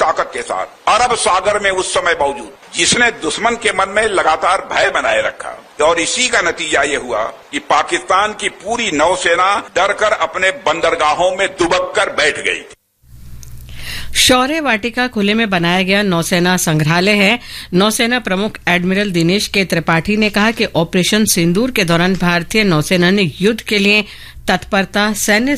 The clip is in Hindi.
ताकत के साथ अरब सागर में उस समय मौजूद, जिसने दुश्मन के मन में लगातार भय बनाए रखा। और इसी का नतीजा ये हुआ कि पाकिस्तान की पूरी नौसेना डरकर अपने बंदरगाहों में दुबक कर बैठ गई। शौर्य वाटिका खुले में बनाया गया नौसेना संग्रहालय है। नौसेना प्रमुख एडमिरल दिनेश के त्रिपाठी ने कहा कि ऑपरेशन सिंदूर के दौरान भारतीय नौसेना ने युद्ध के लिए तत्परता, सैन्य